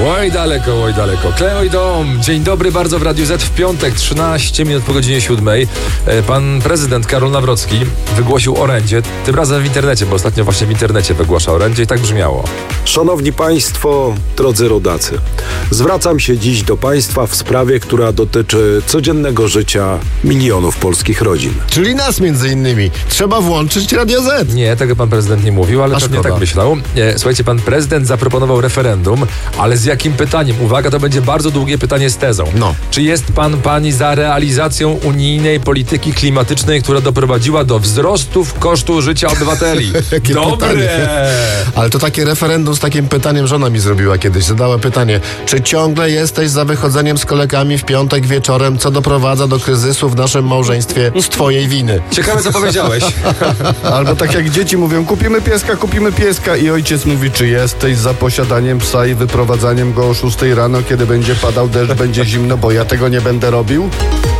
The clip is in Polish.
Oj daleko. Kleo i Dom. Dzień dobry bardzo w Radiu Z w piątek, 13 minut po godzinie 7. Pan prezydent Karol Nawrocki wygłosił orędzie, tym razem w internecie, bo ostatnio właśnie w internecie wygłasza orędzie i tak brzmiało. Szanowni Państwo, drodzy rodacy, zwracam się dziś do Państwa w sprawie, która dotyczy codziennego życia milionów polskich rodzin. Czyli nas między innymi. Trzeba włączyć Radio Z. Nie, tego pan prezydent nie mówił, ale pewnie tak myślał. Słuchajcie, pan prezydent zaproponował referendum, ale z jakim pytaniem? Uwaga, to będzie bardzo długie pytanie z tezą. No. Czy jest pani za realizacją unijnej polityki klimatycznej, która doprowadziła do wzrostów kosztu życia obywateli? Jakie Dobre! pytanie. Ale to takie referendum z takim pytaniem żona mi zrobiła kiedyś. Zadała pytanie, czy ciągle jesteś za wychodzeniem z kolegami w piątek wieczorem, co doprowadza do kryzysu w naszym małżeństwie z twojej winy? Ciekawe, co powiedziałeś. Albo tak jak dzieci mówią, kupimy pieska i ojciec mówi, czy jesteś za posiadaniem psa i wyprowadzaniem go o 6 rano, kiedy będzie padał deszcz, będzie zimno, bo ja tego nie będę robił?